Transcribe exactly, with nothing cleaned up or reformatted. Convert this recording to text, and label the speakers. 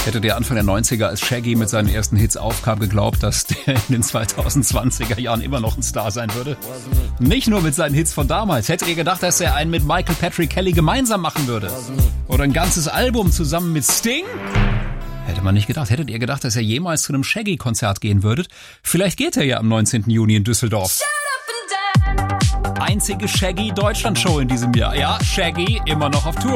Speaker 1: Hättet ihr Anfang der neunziger, als Shaggy mit seinen ersten Hits aufkam, geglaubt, dass der in den zweitausendzwanziger Jahren immer noch ein Star sein würde? Nicht nur mit seinen Hits von damals. Hättet ihr gedacht, dass er einen mit Michael Patrick Kelly gemeinsam machen würde? Oder ein ganzes Album zusammen mit Sting? Hätte man nicht gedacht. Hättet ihr gedacht, dass er jemals zu einem Shaggy-Konzert gehen würde? Vielleicht geht er ja am neunzehnten Juni in Düsseldorf. Einzige Shaggy-Deutschland-Show in diesem Jahr. Ja, Shaggy immer noch auf Tour.